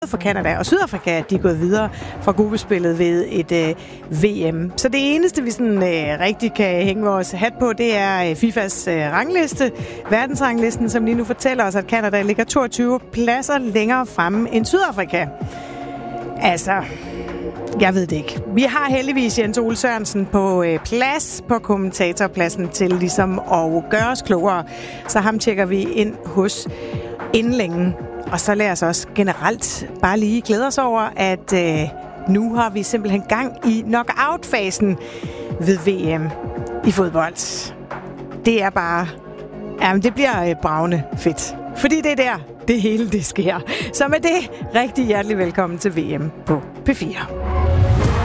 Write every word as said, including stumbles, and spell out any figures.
for Canada og Sydafrika, de er gået videre fra gruppespillet ved et øh, V M. Så det eneste, vi sådan øh, rigtig kan hænge vores hat på, det er øh, FIFAs øh, rangliste, verdensranglisten, som lige nu fortæller os, at Canada ligger toogtyve pladser længere fremme end Sydafrika. Altså, jeg ved det ikke. Vi har heldigvis Jens Ole Sørensen på øh, plads på kommentatorpladsen til ligesom at gøre os klogere. Så ham tjekker vi ind hos inden længe. Og så lad os også generelt bare lige glæde os over, at øh, nu har vi simpelthen gang i knockout-fasen ved V M i fodbold. Det er bare... Jamen, det bliver øh, bravende fedt. Fordi det er der, det hele det sker. Så med det, rigtig hjertelig velkommen til V M på P fire.